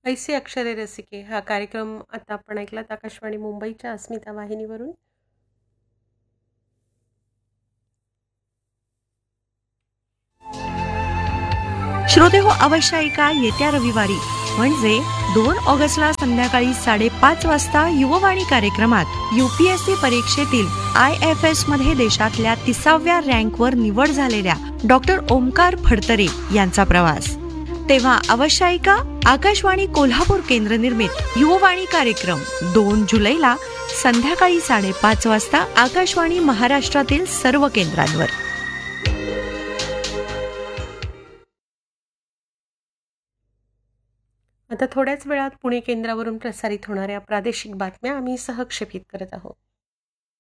ऐसे अक्षरे रसिके हा कार्यक्रम आता आपण ऐकलात आकाशवाणी मुंबईच्या अस्मिता वाहिनीवरून. श्रोते हो, अवश्य ऐका येत्या रविवारी म्हणजे 2 ऑगस्टला संध्याकाळी 5:30 वाजता युववाणी कार्यक्रमात UPSC परीक्षेतील IFS मध्ये देशातल्या 30व्या रँकवर निवड झालेल्या डॉक्टर ओमकार फडतरे यांचा प्रवास. तेव्हा अवश्य ऐका आकाशवाणी कोल्हापूर केंद्र निर्मित युववाणी कार्यक्रम 2 जुलैला संध्याकाळी 5:30 वाजता आकाशवाणी महाराष्ट्रातील सर्व केंद्रांवर. आता थोड्याच वेळात पुणे केंद्रावरून प्रसारित होणाऱ्या प्रादेशिक बातम्या आम्ही सहक्षेपित करत आहोत.